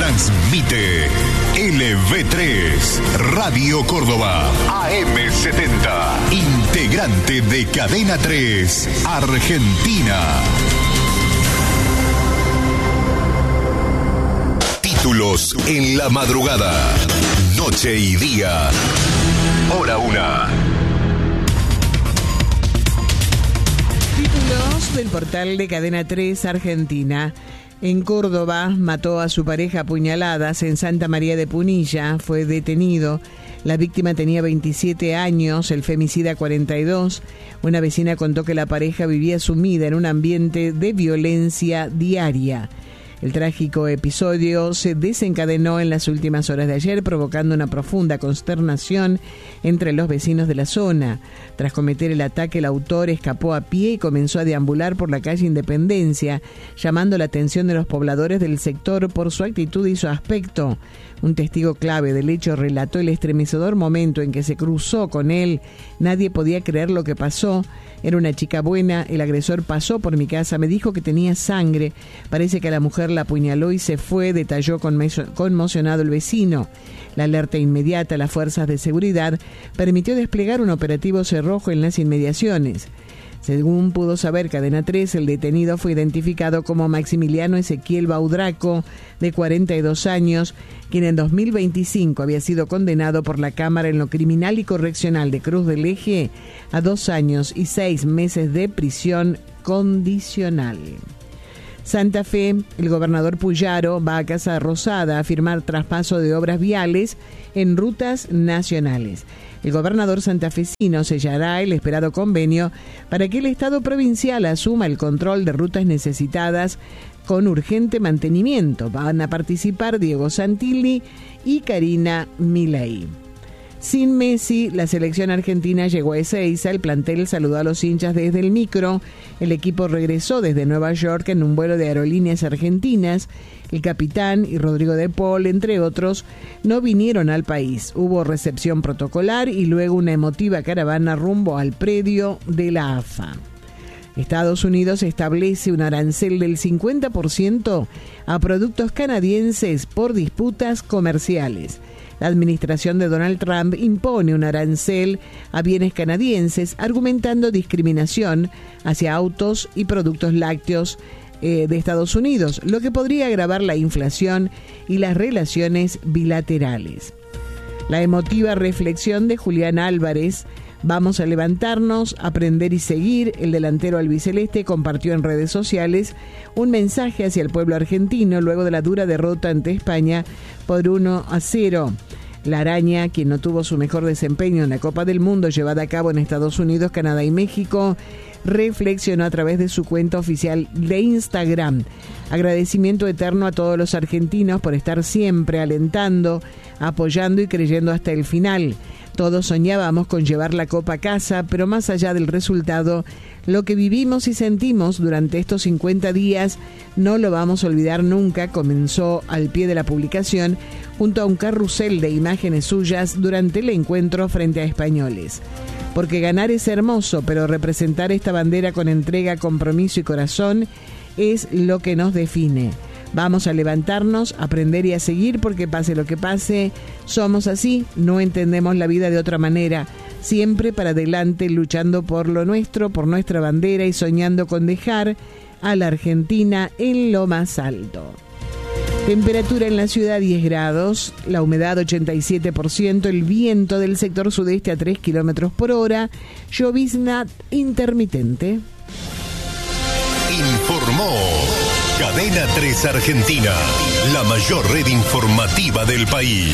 Transmite LV3, Radio Córdoba, AM70, integrante de Cadena 3, Argentina. Títulos en la madrugada, noche y día, hora 1. Títulos del portal de Cadena 3 Argentina. En Córdoba mató a su pareja a puñaladas en Santa María de Punilla. Fue detenido. La víctima tenía 27 años, el femicida 42. Una vecina contó que la pareja vivía sumida en un ambiente de violencia diaria. El trágico episodio se desencadenó en las últimas horas de ayer, provocando una profunda consternación entre los vecinos de la zona. Tras cometer el ataque, el autor escapó a pie y comenzó a deambular por la calle Independencia, llamando la atención de los pobladores del sector por su actitud y su aspecto. Un testigo clave del hecho relató el estremecedor momento en que se cruzó con él. Nadie podía creer lo que pasó. Era una chica buena, el agresor pasó por mi casa, me dijo que tenía sangre, parece que la mujer la apuñaló y se fue, detalló conmocionado el vecino. La alerta inmediata a las fuerzas de seguridad permitió desplegar un operativo cerrojo en las inmediaciones. Según pudo saber Cadena 3, el detenido fue identificado como Maximiliano Ezequiel Baudraco, de 42 años, quien en 2025 había sido condenado por la Cámara en lo Criminal y Correccional de Cruz del Eje a 2 años y 6 meses de prisión condicional. Santa Fe, el gobernador Puyaro va a Casa Rosada a firmar traspaso de obras viales en rutas nacionales. El gobernador santafesino sellará el esperado convenio para que el Estado provincial asuma el control de rutas necesitadas con urgente mantenimiento. Van a participar Diego Santilli y Karina Milei. Sin Messi, la selección argentina llegó a Ezeiza. El plantel saludó a los hinchas desde el micro. El equipo regresó desde Nueva York en un vuelo de Aerolíneas Argentinas. El capitán y Rodrigo de Paul, entre otros, no vinieron al país. Hubo recepción protocolar y luego una emotiva caravana rumbo al predio de la AFA. Estados Unidos establece un arancel del 50% a productos canadienses por disputas comerciales. La administración de Donald Trump impone un arancel a bienes canadienses, argumentando discriminación hacia autos y productos lácteos de Estados Unidos, lo que podría agravar la inflación y las relaciones bilaterales. La emotiva reflexión de Julián Álvarez: vamos a levantarnos, aprender y seguir. El delantero albiceleste compartió en redes sociales un mensaje hacia el pueblo argentino luego de la dura derrota ante España por 1-0. La araña, quien no tuvo su mejor desempeño en la Copa del Mundo llevada a cabo en Estados Unidos, Canadá y México, reflexionó a través de su cuenta oficial de Instagram. Agradecimiento eterno a todos los argentinos por estar siempre alentando, apoyando y creyendo hasta el final. Todos soñábamos con llevar la copa a casa, pero más allá del resultado, lo que vivimos y sentimos durante estos 50 días no lo vamos a olvidar nunca, comenzó al pie de la publicación junto a un carrusel de imágenes suyas durante el encuentro frente a españoles. Porque ganar es hermoso, pero representar esta bandera con entrega, compromiso y corazón es lo que nos define. Vamos a levantarnos, a aprender y a seguir, porque pase lo que pase, somos así, no entendemos la vida de otra manera. Siempre para adelante, luchando por lo nuestro, por nuestra bandera y soñando con dejar a la Argentina en lo más alto. Temperatura en la ciudad 10 grados, la humedad 87%, el viento del sector sudeste a 3 kilómetros por hora, llovizna intermitente. Informó Cadena 3 Argentina, la mayor red informativa del país.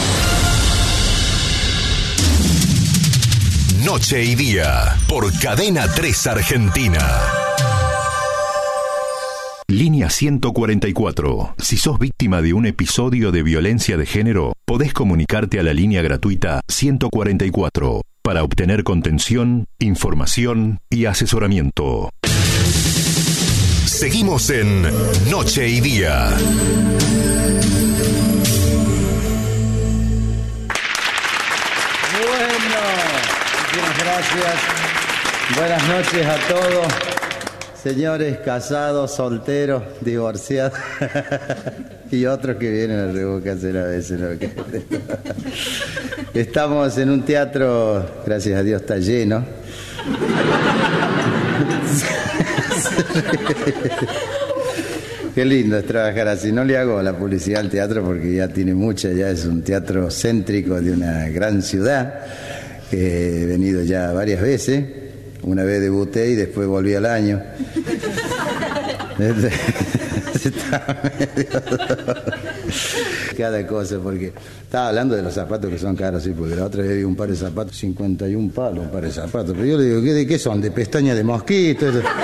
Noche y día, por Cadena 3 Argentina. Línea 144. Si sos víctima de un episodio de violencia de género, podés comunicarte a la línea gratuita 144 para obtener contención, información y asesoramiento. Seguimos en Noche y Día. Bueno, muchísimas gracias. Buenas noches a todos. señores casados, solteros, divorciados y otros que vienen a revocarse a veces. ¿No? Estamos en un teatro, gracias a Dios está lleno. Qué lindo es trabajar así. No le hago la publicidad al teatro porque ya tiene mucha, ya es un teatro céntrico de una gran ciudad. He venido ya varias veces. Una vez debuté y después volví al año. Cada cosa, porque estaba hablando de los zapatos que son caros, sí, porque la otra vez vi un par de zapatos, 51 palos, un par de zapatos. Pero yo le digo, ¿de qué son? ¿De pestaña de mosquito?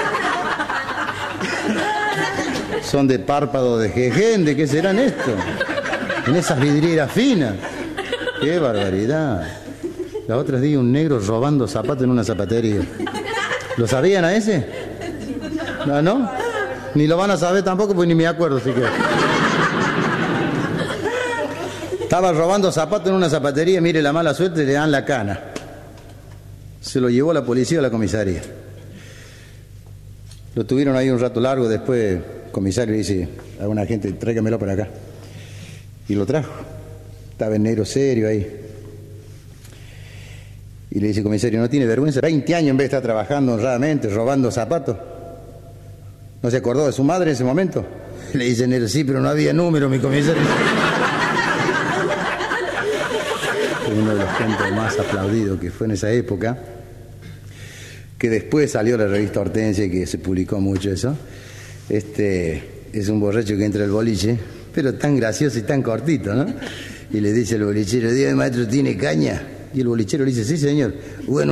¿Son de párpado de jején? ¿De qué serán estos? En esas vidrieras finas. ¡Qué barbaridad! La otra vi un negro robando zapatos en una zapatería. ¿Lo sabían a ese? ¿No? Ni lo van a saber tampoco, pues ni me acuerdo siquiera. Estaba robando zapatos en una zapatería, mire la mala suerte, le dan la cana. Se lo llevó la policía a la comisaría. Lo tuvieron ahí un rato largo, después el comisario dice a una gente, tráigamelo para acá. Y lo trajo. Estaba en negro serio ahí. Y le dice, comisario, ¿no tiene vergüenza? 20 años en vez de estar trabajando honradamente, robando zapatos. ¿No se acordó de su madre en ese momento? Le dice negro, sí, pero no había número, mi comisario. Uno de los cuentos más aplaudidos que fue en esa época, que después salió la revista Hortensia, que se publicó mucho eso. Es un borracho que entra al boliche, pero tan gracioso y tan cortito, ¿no? Y le dice al bolichero, dígame, maestro, ¿tiene caña? Y el bolichero le dice, sí, señor. Bueno,